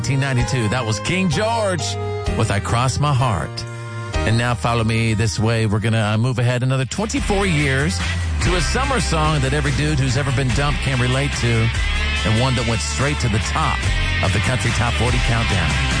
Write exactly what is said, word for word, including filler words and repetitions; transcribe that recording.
nineteen ninety-two. That was King George with I Cross My Heart. And now follow me this way. We're going to uh, move ahead another twenty-four years to a summer song that every dude who's ever been dumped can relate to, and one that went straight to the top of the Country Top forty Countdown.